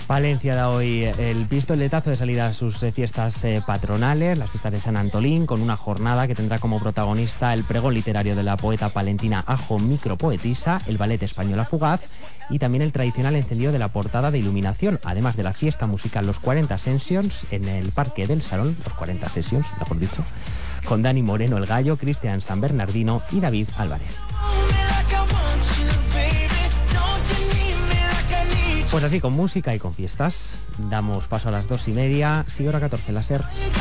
Palencia da hoy el pistoletazo de salida a sus fiestas patronales, las fiestas de San Antolín, con una jornada que tendrá como protagonista el pregón literario de la poeta palentina Ajo Micropoetisa, el ballet Española Fugaz y también el tradicional encendido de la portada de iluminación, además de la fiesta musical Los 40 Sessions en el Parque del Salón, los 40 Sessions, mejor dicho, con Dani Moreno el Gallo, Cristian San Bernardino y David Álvarez. Pues así, con música y con fiestas, damos paso a las 2:30, sigue hora 14 la SER.